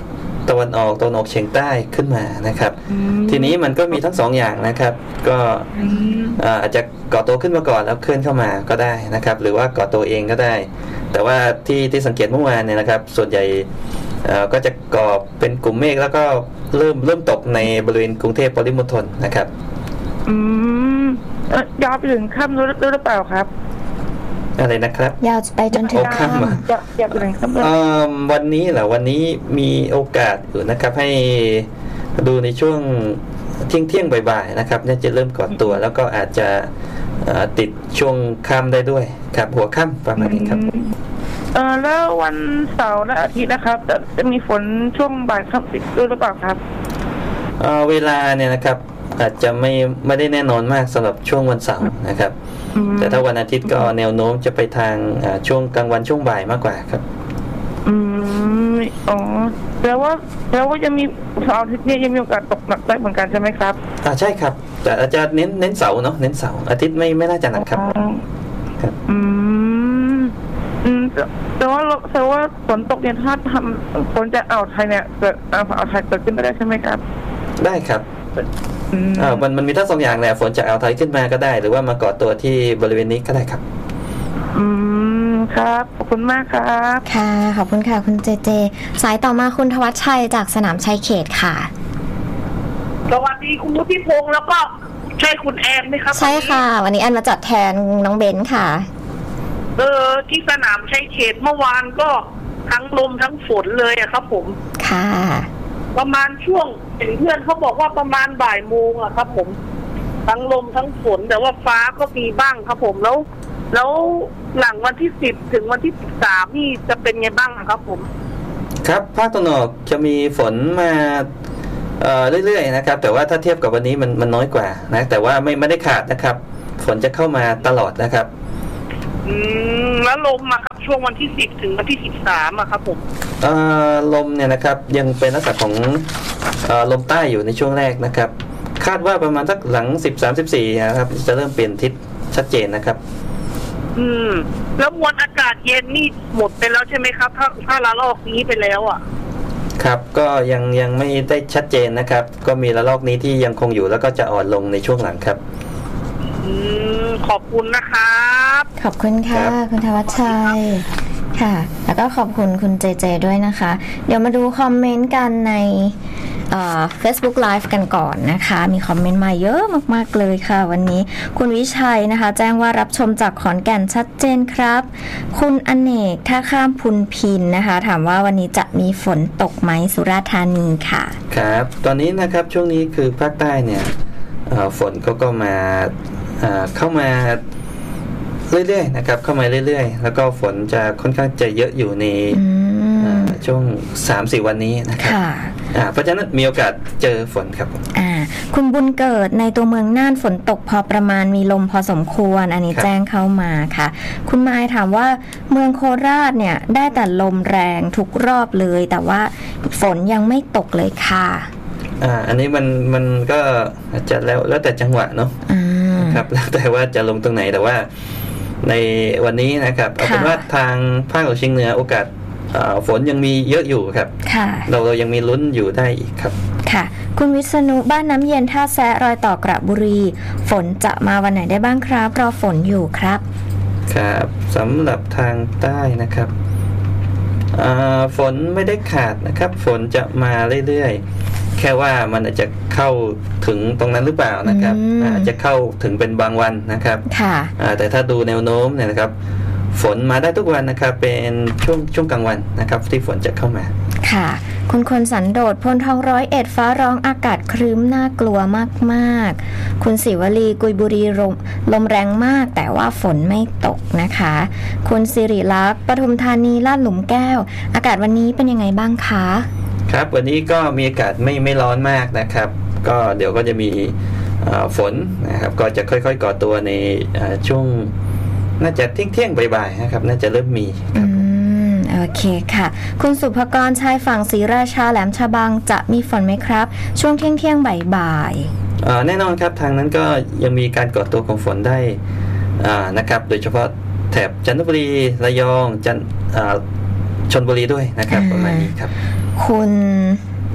S2: ตะวันออกตะวันออกเฉียงใต้ขึ้นมานะครับทีนี้มันก็มีทั้งสองอย่างนะครับก็อาจจะก่อตัวขึ้นมาก่อนแล้วเคลื่อนเข้ามาก็ได้นะครับหรือว่าก่อตัวเองก็ได้แต่ว่าที่ที่สังเกตเมื่อวานเนี่ยนะครับส่วนใหญ่ก็จะก่อเป็นกลุ่มเมฆแล้วก็เริ่มเริ่มตกในบริเวณกรุงเทพปริมณฑลนะครับ
S3: อืมยาวไปถึงค่ำด้วยหรือเปล่าครับ
S2: อะไรนะครับ
S1: ยาวไปจนถึง
S2: ค่ำ
S3: ยาวไปถึงค่ำ
S2: วันนี้เหรอวันนี้มีโอกาสอยู่นะครับให้ดูในช่วงเที่ยงเที่ยงบ่ายๆนะครับน่าจะเริ่มก่อตัวแล้วก็อาจจะติดช่วงค่ำได้ด้วยครับหัวค่ำประมาณนี้ครับ
S3: เออแล้ววันเสาร์และอาทิตย์นะครับจะจะมีฝนช่วงบ่ายค่ำติดด้วยหรือเปล่าครับ
S2: เออเวลาเนี่ยนะครับอาจจะไม่ไม่ได้แน่นอนมากสำหรับช่วงวันเสาร์นะครับแต่ถ้าวันอาทิตย์ก็แนวโน้มจะไปทางช่วงกลางวันช่วงบ่ายมากกว่าครับ
S3: อืมอ๋อแปลว่าแปลว่าจะมีเสาร์อาทิตย์นี้ยังมีโอกาสตกหนักได้เหมือนกันใช่ไหมครับ
S2: อ่าใช่ครับแต่อาจจะเน้นเน้นเสาร์เนาะเน้นเสาร์อาทิตย์ไม่ไม่น่าจะหนักครับ
S3: ครับอืมอืมแต่ว่าแต่ว่าฝนตกเนี่ยถ้าทำฝนจะอ่าวไทยเนี่ยเกิดอ่าวไทยเกิดขึ้นได้ใช่ไหมครับ
S2: ได้ครับอ่ามันมันมีทั้งสองอย่างแหละฝนจากอ่าวไทยขึ้นมาก็ได้หรือว่ามาเกาะตัวที่บริเวณนี้ก็ได้ครับ
S3: อืมครับขอบคุณมากครับ
S1: ค่ะขอบคุณค่ะคุณเจเจสายต่อมาคุณธวัชชัยจากสนามชัยเขตค่ะ
S4: สวัสดีคุณวุฒิพงษ์แล้วก็ใช่คุณแอนไหมครับ
S1: ใช่ค่ะวันนี้แอนมาจัดแทนน้องเบนค่ะ
S4: เออที่สนามชัยเขตเมื่อวานก็ทั้งลมทั้งฝนเลยอะครับผม
S1: ค่ะ
S4: ประมาณช่วงเห็นเพื่อนเขาบอกว่าประมาณบ่ายโมงอะครับผมทั้งลมทั้งฝนแต่ว่าฟ้าก็มีบ้างครับผมแล้วแล้วหลังวันที่สิบถึงวันที่สิบสามนี่จะเป็นไงบ้างครับผม
S2: ครับภาคตะวันออกจะมีฝนมาเอ่อเรื่อยๆนะครับแต่ว่าถ้าเทียบกับวันนี้มันมันน้อยกว่านะแต่ว่าไม่ไม่ได้ขาดนะครับฝนจะเข้ามาตลอดนะครับ
S4: อืมแล้วลมอะครับช่วงวันที่สิบถึงวันที่สิบสามอะครับผม
S2: เอ่อลมเนี่ยนะครับยังเป็นลักษณะของเอ่อลมใต้อยู่ในช่วงแรกนะครับคาดว่าประมาณสักหลังสิบสาม สิบสี่นะครับจะเริ่มเปลี่ยนทิศชัดเจนนะครับ
S4: อืมแล้วมวลอากาศเย็นนี่หมดไปแล้วใช่ไหมครับถ้าถ้าละลอกนี้ไปแล้วอ่ะ
S2: ครับก็ยังยังไม่ได้ชัดเจนนะครับก็มีละลอกนี้ที่ยังคงอยู่แล้วก็จะอ่อนลงในช่วงหลังครับ
S4: อืมขอบคุณนะครับ
S1: ขอบคุณค่ะคุณธวัชชัยค่ะแล้วก็ขอบคุณคุณเจเจด้วยนะคะเดี๋ยวมาดูคอมเมนต์กันในเอ่อ Facebook Live กันก่อนนะคะมีคอมเมนต์มาเยอะมากๆเลยค่ะวันนี้คุณวิชัยนะคะแจ้งว่ารับชมจากขอนแก่นชัดเจนครับคุณอเนกท่าข้ามพุนพินนะคะถามว่าวันนี้จะมีฝนตกไหมสุราษฎร์ธานีค่ะ
S2: ครับตอนนี้นะครับช่วงนี้คือภาคใต้เนี่ยฝนก็ก็มาเข้ามาเรื่อยๆนะครับเข้ามาเรื่อยๆแล้วก็ฝนจะค่อนข้างจะเยอะอยู่ในช่วง สามถึงสี่ วันนี้นะครับเพราะฉะนั้นมีโอกาสเจอฝนครับ
S1: อ่าคุณบุญเกิดในตัวเมืองน่านฝนตกพอประมาณมีลมพอสมควรอันนี้แจ้งเข้ามาค่ะคุณมายถามว่าเมืองโคราชเนี่ยได้แต่ลมแรงทุกรอบเลยแต่ว่าฝนยังไม่ตกเลยค่ะ
S2: อ่าอันนี้มันมันก็อาจจะแล้วแล้วแต่จังหวะเนาะครับแล้วแต่ว่าจะลงตรงไหนแต่ว่าในวันนี้นะครับเอาเป็นว่าทางภาคตะวันออกเฉียงเหนือโอกาสฝนยังมีเยอะอยู่ครับเราเรายังมีลุ้นอยู่ได้อีกครับ
S1: ค่ะคุณวิษณุบ้านน้ำเย็นท่าแซะรอยต่อกระบุรีฝนจะมาวันไหนได้บ้างครับรอฝนอยู่ครับ
S2: ครับสำหรับทางใต้นะครับฝนไม่ได้ขาดนะครับฝนจะมาเรื่อยๆแค่ว่ามันอาจจะเข้าถึงตรงนั้นหรือเปล่านะครับอาจจะเข้าถึงเป็นบางวันนะครับแต่ถ้าดูแนวโน้มเนี่ยนะครับฝนมาได้ทุกวันนะครับเป็นช่วงช่วงกลางวันนะครับที่ฝนจะเข้ามา
S1: ค่ะคุณคนสันโดษพลทองร้อยเอ็ดฟ้าร้องอากาศครึ้มน่ากลัวมากๆคุณศิวลีกุยบุรีลมลมแรงมากแต่ว่าฝนไม่ตกนะคะคุณสิริลักษณ์ปทุมธานีลาดหลุมแก้วอากาศวันนี้เป็นยังไงบ้างคะ
S2: ครับวันนี้ก็มีอากาศไม่ไม่ร้อนมากนะครับก็เดี๋ยวก็จะมีฝนนะครับก็จะค่อยๆก่อตัวในช่วงน่าจะเที่ยงเที่ยงบ่ายๆนะครับน่าจะเริ่มมีครับ
S1: โอเคค่ะคุณสุภกรชายฝั่งศรีราชาแหลมฉบังจะมีฝนไหมครับช่วงเที่ยงเที่ยงบ่าย
S2: ๆแน่นอนครับทางนั้นก็ยังมีการก่อตัวของฝนได้นะครับโดยเฉพาะแถบจันทบุรีระยองจันชลบุรีด้วยนะครับประมาณนี้ครับ
S1: คุณ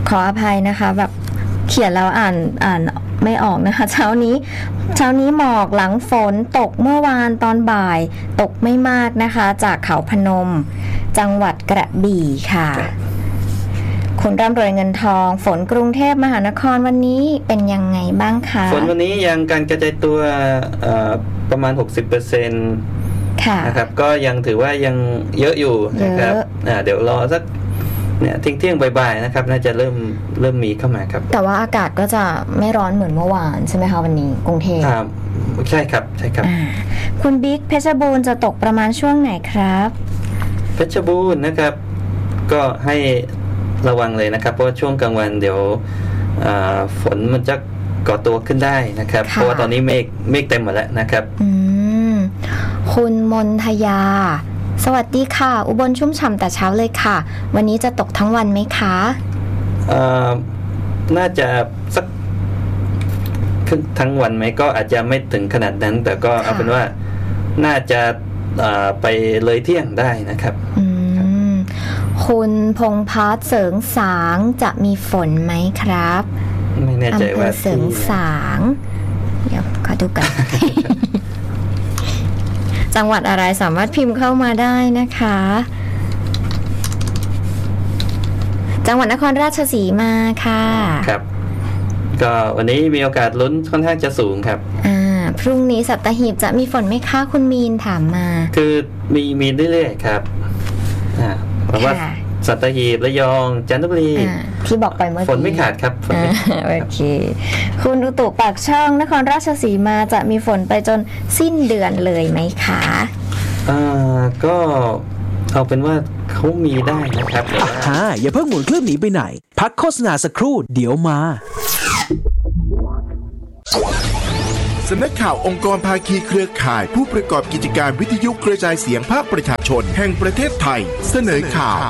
S1: ขออภัยนะคะแบบเขียนแล้วอ่านอ่านไม่ออกนะคะเช้านี้เช้านี้หมอกหลังฝนตกเมื่อวานตอนบ่ายตกไม่มากนะคะจากเขาพนมจังหวัดกระบี่ค่ะคุณร่ำรวยเงินทองฝนกรุงเทพมหานครวันนี้เป็นยังไงบ้างคะ
S2: ฝนวันนี้ยังการกระจายตัวประมาณ หกสิบเปอร์เซ็นต์
S1: ค่ะ
S2: นะครับก็ยังถือว่ายังเยอะอยู่นะครับเดี๋ยวรอสักเนี่ยเที่ยงๆบ่ายๆนะครับน่าจะเริ่มเริ่มมีเข้ามาครับ
S1: แต่ว่าอากาศก็จะไม่ร้อนเหมือนเมื่อวานใช่ไหมคะวันนี้กรุงเทพ
S2: ครับใช่ครับใช่ครับ
S1: คุณบิ๊กเพชรบูรณ์จะตกประมาณช่วงไหนครับ
S2: เพชรบูรณ์นะครับก็ให้ระวังเลยนะครับเพราะช่วงกลางวันเดี๋ยวฝนมันจะก่อตัวขึ้นได้นะครับเพราะว่าตอนนี้เมฆเมฆเต็มหมดแล้วนะครับ
S1: อืมคุณมนทยาสวัสดีค่ะอุบลชุ่มฉ่ำแต่เช้าเลยค่ะวันนี้จะตกทั้งวันไหมคะ
S2: เอ่อน่าจะสักทั้งวันไหมก็อาจจะไม่ถึงขนาดนั้นแต่ก็เอาเป็นว่าน่าจะไปเลยเที่ยงได้นะครับ
S1: คุณพงษ์พัฒน์เสริงสางจะมีฝนไหมครับ
S2: ไม่แน่ใจว่า
S1: อำเภอเสริงสางเดี๋ยวขอดูกัน จังหวัดอะไรสามารถพิมพ์เข้ามาได้นะคะจังหวัดนครราชสีมาค่ะ
S2: ครับก็วันนี้มีโอกาสลุ้นค่อนข้างจะสูงครับ
S1: อ่าพรุ่งนี้สัตหีบจะมีฝนไหมคะคุณมีนถามมา
S2: คือมีมีเรื่อยๆครับอ่าเพราะว่าสัตหีบระยองจันทบุรี
S1: ที่บอกไปเมื่อกี้
S2: ฝนไม่ขาดครับ
S1: โอเคคุณอุตุปากช่องนครราชสีมาจะมีฝนไปจนสิ้นเดือนเลยไหมคะ
S2: อ่าก็เอาเป็นว่าเขามีได้นะครับ
S5: อ่าอย่าเพิ่งหมุนเครื่องหนีไปไหนพักโฆษณาสักครู่เดี๋ยวมา
S6: สำนักข่าวองค์กรภาคีเครือข่ายผู้ประกอบกิจการวิทยุกระจายเสียงภาคประชาชนแห่งประเทศไทยเสนอข่าว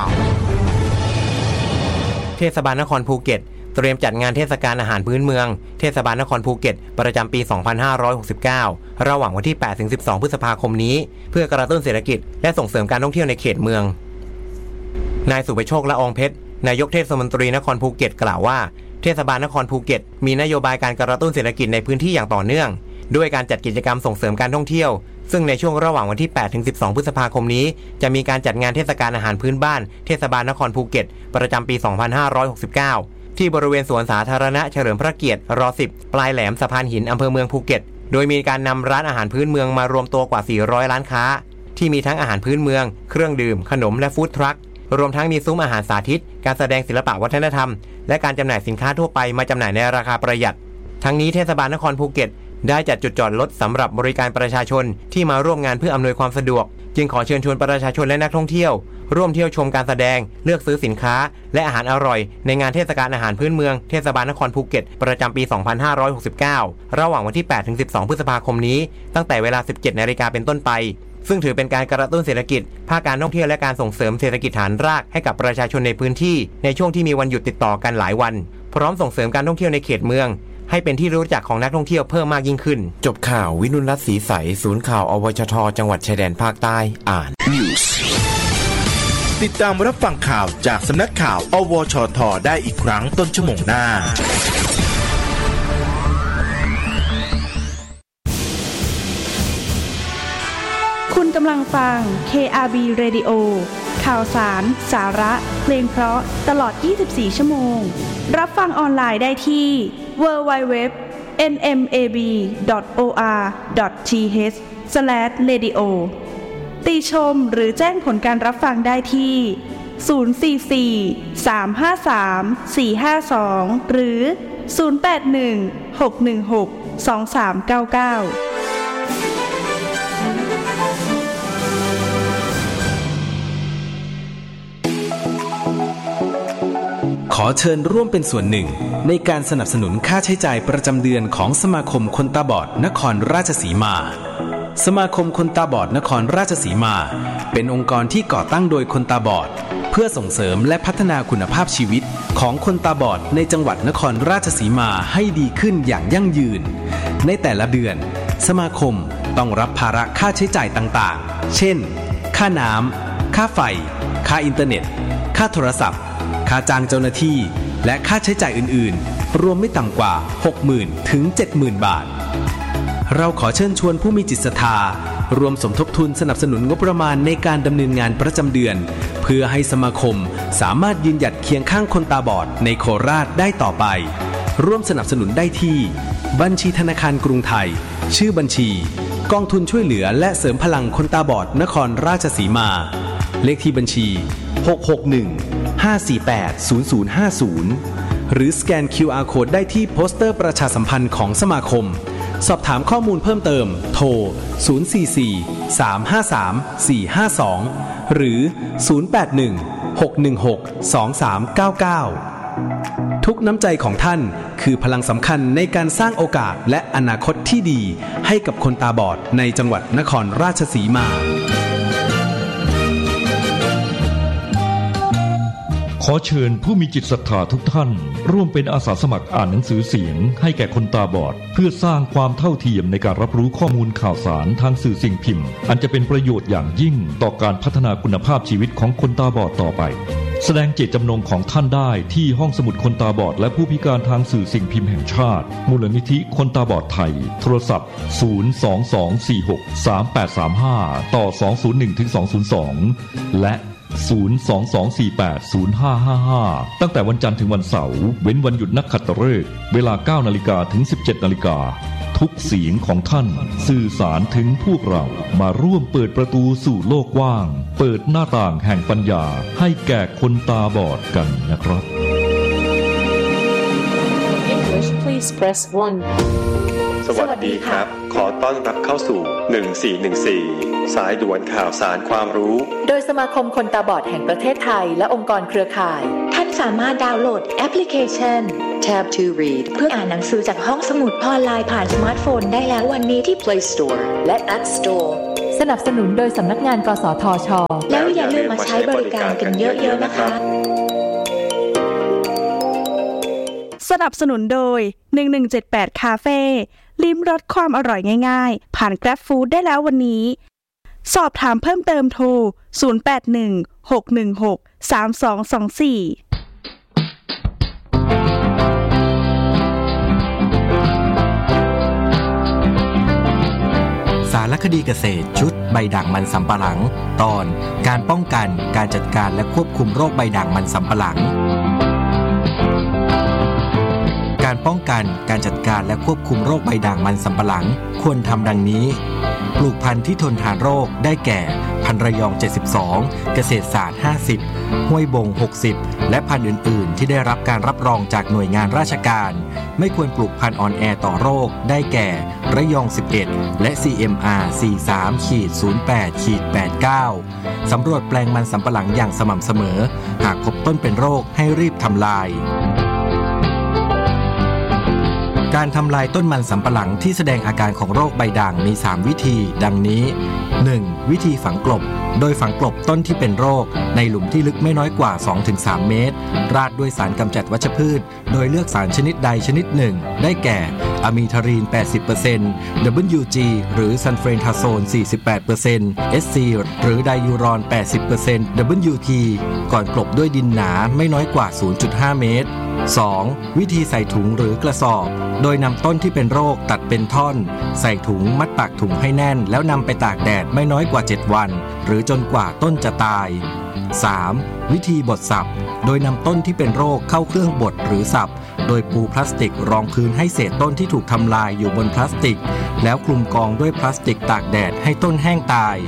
S7: เทศบาลนครภูเก็ตเตรียมจัดงานเทศกาลอาหารพื้นเมืองเทศบาลนครภูเก็ตประจำปี สองพันห้าร้อยหกสิบเก้า ระหว่างวันที่ แปดถึงสิบสอง พฤษภาคมนี้เพื่อกระตุ้นเศรษฐกิจและส่งเสริมการท่องเที่ยวในเขตเมืองนายสุภโชคละอองเพชรนายกเทศมนตรีนครภูเก็ตกล่าวว่าเทศบาลนครภูเก็ตมีนโยบายการกระตุ้นเศรษฐกิจในพื้นที่อย่างต่อเนื่องด้วยการจัดกิจกรรมส่งเสริมการท่องเที่ยวซึ่งในช่วงระหว่างวันที่ แปดถึงสิบสอง พฤษภาคมนี้จะมีการจัดงานเทศกาลอาหารพื้นบ้านเทศบาลนครภูเก็ตประจำปี สองพันห้าร้อยหกสิบเก้า ที่บริเวณสวนสาธารณะเฉลิมพระเกียรติรสิบปลายแหลมสะพานหินอำเภอเมืองภูเก็ตโดยมีการนำร้านอาหารพื้นเมืองมารวมตัวกว่าสี่ร้อยร้านค้าที่มีทั้งอาหารพื้นเมืองเครื่องดื่มขนมและฟู้ดทรัครวมทั้งมีซุ้มอาหารสาธิตการแสดงศิลปะวัฒนธรรมและการจำหน่ายสินค้าทั่วไปมาจำหน่ายในราคาประหยัดทั้งนี้เทศบาลนครภูเก็ตได้จัดจุดจอดรถสำหรับบริการประชาชนที่มาร่วมงานเพื่ออำนวยความสะดวกจึงขอเชิญชวนประชาชนและนักท่องเที่ยวร่วมเที่ยวชมการแสดงเลือกซื้อสินค้าและอาหารอร่อยในงานเทศกาลอาหารพื้นเมืองเทศบาลนครภูเก็ตประจำปี สองพันห้าร้อยหกสิบเก้า ระหว่างวันที่ แปดถึงสิบสอง พฤษภาคมนี้ตั้งแต่เวลา สิบเจ็ดนาฬิกาเป็นต้นไปซึ่งถือเป็นการกระตุ้นเศรษฐกิจภาคการท่องเที่ยวและการส่งเสริมเศรษฐกิจฐานรากให้กับประชาชนในพื้นที่ในช่วงที่มีวันหยุดติดต่อกันหลายวันพร้อมส่งเสริมการท่องเที่ยวในเขตเมืองให้เป็นที่รู้จักของนักท่องเที่ยวเพิ่มมากยิ่งขึ้น
S8: จบข่าววินุรัตน์ศรีใสศูนย์ข่าวอวชทจังหวัดชายแดนภาคใต้อ่าน News
S6: ติดตามรับฟังข่าวจากสำนักข่าวอวชทได้อีกครั้งต้นชั่วโมงหน้า
S9: คุณกำลังฟัง เค อาร์ บี Radio ข่าวสารสาระเพลงเพราะตลอดยี่สิบสี่ชั่วโมงรับฟังออนไลน์ได้ที่ ดับเบิลยู ดับเบิลยู ดับเบิลยู ดอท เอ็น เอ็ม เอ บี ดอท โอ อาร์ ดอท ที เอช สแลช เรดิโอ ติชมหรือแจ้งผลการรับฟังได้ที่ ศูนย์ สี่ สี่ สาม ห้า สาม สี่ ห้า สอง หรือ ศูนย์ แปด หนึ่ง หก หนึ่ง หก สอง สาม เก้า เก้า
S5: ขอเชิญร่วมเป็นส่วนหนึ่งในการสนับสนุนค่าใช้จ่ายประจำเดือนของสมาคมคนตาบอดนครราชสีมาสมาคมคนตาบอดนครราชสีมาเป็นองค์กรที่ก่อตั้งโดยคนตาบอดเพื่อส่งเสริมและพัฒนาคุณภาพชีวิตของคนตาบอดในจังหวัดนครราชสีมาให้ดีขึ้นอย่างยั่งยืนในแต่ละเดือนสมาคมต้องรับภาระค่าใช้จ่ายต่างๆเช่นค่าน้ำค่าไฟค่าอินเทอร์เน็ตค่าโทรศัพท์ค่าจ้างเจ้าหน้าที่และค่าใช้จ่ายอื่นๆรวมไม่ต่ำกว่า หกหมื่น ถึง เจ็ดหมื่น บาทเราขอเชิญชวนผู้มีจิตศรัทธารวมสมทบทุนสนับสนุนงบประมาณในการดำเนินงานประจำเดือนเพื่อให้สมาคมสามารถยืนหยัดเคียงข้างคนตาบอดในโคราชได้ต่อไปร่วมสนับสนุนได้ที่บัญชีธนาคารกรุงไทยชื่อบัญชีกองทุนช่วยเหลือและเสริมพลังคนตาบอดนครราชสีมาเลขที่บัญชีหก หก หนึ่ง ห้า สี่ แปด ศูนย์ ศูนย์ ห้า ศูนย์หรือสแกน คิว อาร์ Code ได้ที่โปสเตอร์ประชาสัมพันธ์ของสมาคมสอบถามข้อมูลเพิ่มเติมโทรศูนย์ สี่ สี่ สาม ห้า สาม สี่ ห้า สองหรือศูนย์ แปด หนึ่ง หก หนึ่ง หก สอง สาม เก้า เก้าทุกน้ำใจของท่านคือพลังสำคัญในการสร้างโอกาสและอนาคตที่ดีให้กับคนตาบอดในจังหวัดนครราชสีมา
S10: ขอเชิญผู้มีจิตศรัทธาทุกท่านร่วมเป็นอาสาสมัครอ่านหนังสือเสียงให้แก่คนตาบอดเพื่อสร้างความเท่าเทียมในการรับรู้ข้อมูลข่าวสารทางสื่อสิ่งพิมพ์อันจะเป็นประโยชน์อย่างยิ่งต่อการพัฒนาคุณภาพชีวิตของคนตาบอดต่อไปแสดงเจตจำนงของท่านได้ที่ห้องสมุดคนตาบอดและผู้พิการทางสื่อสิ่งพิมพ์แห่งชาติมูลนิธิคนตาบอดไทยโทรศัพท์ศูนย์ สอง สอง สี่ หก สาม แปด สาม ห้าต่อสอง ศูนย์ หนึ่ง ถึง สอง ศูนย์ สองและศูนย์ สอง สอง สี่ แปด ศูนย์ ห้า ห้า ห้าตั้งแต่วันจันทร์ถึงวันเสาร์เว้นวันหยุดนักขัตฤกษ์เวลา เก้านาฬิกา ถึง สิบเจ็ดนาฬิกาทุกเสียงของท่านสื่อสารถึงพวกเรามาร่วมเปิดประตูสู่โลกกว้างเปิดหน้าต่างแห่งปัญญาให้แก่คนตาบอดกันนะครับ
S11: English please press one
S12: สวัสดีครับขอต้อนรับเข้าสู่หนึ่งสี่หนึ่งสี่สายด่วนข่าวสารความรู้
S11: โดยสมาคมคนตาบอดแห่งประเทศไทยและองค์กรเครือข่ายท่านสามารถดาวน์โหลดแอปพลิเคชัน Tab to Read เพื่ออ่านหนังสือจากห้องสมุดออนไลน์ผ่านสมาร์ทโฟนได้แล้ววันนี้ที่ Play Store และ App Store สนับสนุนโดยสำนักงานกสทช.แล้วอย่าลืมมาใช้บริการกันเยอะๆนะคะ
S9: สนับสนุนโดยหนึ่งหนึ่งเจ็ดแปดคาเฟ่ลิ้มรสความอร่อยง่ายๆผ่าน Grab Food ได้แล้ววันนี้สอบถามเพิ่มเติมโทรศูนย์ แปด หนึ่ง หก หนึ่ง หก สาม สอง สอง สี่
S7: สารคดีเกษตรชุดใบด่างมันสำปะหลังตอนการป้องกันการจัดการและควบคุมโรคใบด่างมันสำปะหลังการป้องกันการจัดการและควบคุมโรคใบด่างมันสำปะหลังควรทำดังนี้ปลูกพันธุ์ที่ทนทานโรคได้แก่พันธุ์ระยองเจ็ดสิบสองเกษตรศาสตร์ห้าสิบห้วยบงหกสิบและพันธุ์อื่นๆที่ได้รับการรับรองจากหน่วยงานราชการไม่ควรปลูกพันธุ์อ่อนแอต่อโรคได้แก่ระยองสิบเอ็ดและ ซี เอ็ม อาร์ สี่สิบสาม ศูนย์ แปด แปดเก้า สำรวจแปลงมันสำปะหลังอย่างสม่ำเสมอหากพบต้นเป็นโรคให้รีบทำลายการทำลายต้นมันสำปะหลังที่แสดงอาการของโรคใบด่างมีสามวิธีดังนี้ หนึ่ง วิธีฝังกลบโดยฝังกลบต้นที่เป็นโรคในหลุมที่ลึกไม่น้อยกว่า สองถึงสาม เมตรราดด้วยสารกำจัดวัชพืชโดยเลือกสารชนิดใดชนิดหนึ่งได้แก่อะมีทารีน แปดสิบเปอร์เซ็นต์ ดับเบิลยู จี หรือซัลเฟรนทาโซน สี่สิบแปดเปอร์เซ็นต์ เอส ซี หรือไดยูรอน แปดสิบเปอร์เซ็นต์ ดับเบิลยู ที ก่อนกลบด้วยดินหนาไม่น้อยกว่า ศูนย์จุดห้า เมตร สอง วิธีใส่ถุงหรือกระสอบโดยนำต้นที่เป็นโรคตัดเป็นท่อนใส่ถุงมัดปากถุงให้แน่นแล้วนำไปตากแดดไม่น้อยกว่าเจ็ดวันหรือจนกว่าต้นจะตาย สาม วิธีบดสับโดยนำต้นที่เป็นโรคเข้าเครื่องบดหรือสับโดยปูพลาสติกรองพื้นให้เศษต้นที่ถูกทำลายอยู่บนพลาสติกแล้วคลุมกองด้วยพลาสติกตากแดดให้ต้นแห้งตาย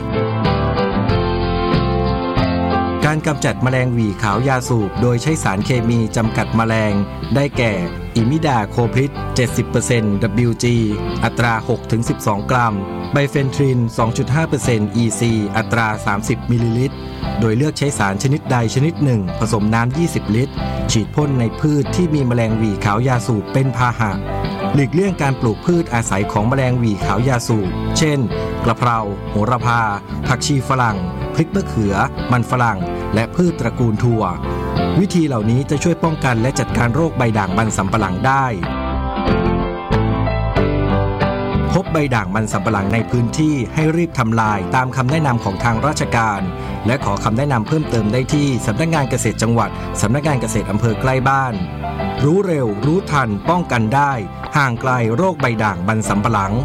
S7: การกำจัดแมลงหวี่ขาวยาสูบโดยใช้สารเคมีจำกัดแมลงได้แก่อิมิดาโคพริด เจ็ดสิบเปอร์เซ็นต์ ดับเบิลยู จี อัตรา หกถึงสิบสอง กรัมไบเฟนทริน สองจุดห้าเปอร์เซ็นต์ อี ซี อัตรา สามสิบ มิลลิลิตรโดยเลือกใช้สารชนิดใดชนิดหนึ่งผสมน้ำ ยี่สิบ ลิตรฉีดพ่นในพืชที่มีแมลงหวี่ขาวยาสูบเป็นพาหะหลีกเลี่ยงการปลูกพืชอาศัยของแมลงหวี่ขาวยาสูบเช่นกระเพราโหระพาผักชีฝรั่งพริกมะเขือมันฝรั่งและพืชตระกูลถั่ววิธีเหล่านี้จะช่วยป้องกันและจัดการโรคใบด่างมันสำปะหลังได้พบ
S13: ใบด่างมันสำปะหลังในพื้นที่ให้รีบทำลายตามคำแนะนำของทางราชการและขอคำแนะนำเพิ่มเติมได้ที่สำนักงานเกษตรจังหวัดสำนักงานเกษตรอำเภอใกล้บ้านรู้เร็วรู้ทันป้องกันได้ห่างไกลโรคใบด่างมันสำปะหลัง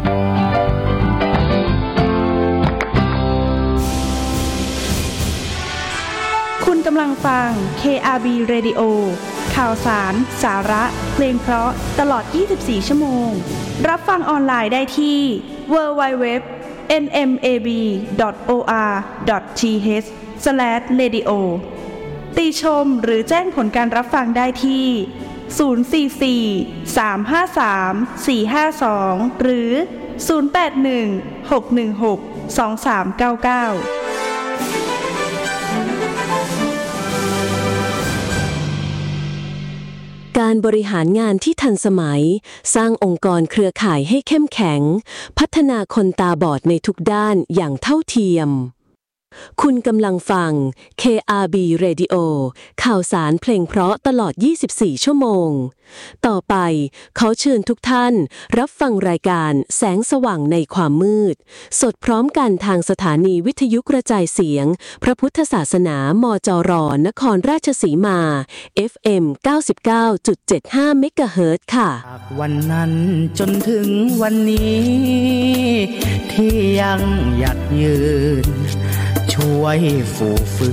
S9: คุณกำลังฟัง เค อาร์ บี Radio ข่าวสาร สาระเพลงเพราะตลอดยี่สิบสี่ชั่วโมงรับฟังออนไลน์ได้ที่ ดับเบิลยู ดับเบิลยู ดับเบิลยู ดอท เอ็น เอ็ม เอ บี ดอท โอ อาร์ ดอท ที เอช สแลช เรดิโอ ติชมหรือแจ้งผลการรับฟังได้ที่ ศูนย์ สี่ สี่ สาม ห้า สาม สี่ ห้า สอง หรือ ศูนย์ แปด หนึ่ง หก หนึ่ง หก สอง สาม เก้า เก้า
S14: การบริหารงานที่ทันสมัยสร้างองค์กรเครือข่ายให้เข้มแข็งพัฒนาคนตาบอดในทุกด้านอย่างเท่าเทียมคุณกำลังฟัง เค อาร์ บี Radio ข่าวสารเพลงเพราะตลอดยี่สิบสี่ชั่วโมงต่อไปขอเชิญทุกท่านรับฟังรายการแสงสว่างในความมืดสดพร้อมกันทางสถานีวิทยุกระจายเสียงพระพุทธศาสนามจรนครราชสีมา เอฟ เอ็ม เก้าสิบเก้าจุดเจ็ดห้า เมกะเฮิรตซ์ค่ะ
S15: วันนั้นจนถึงวันนี้ที่ยังหยัดยืนช่วยฟูฟื้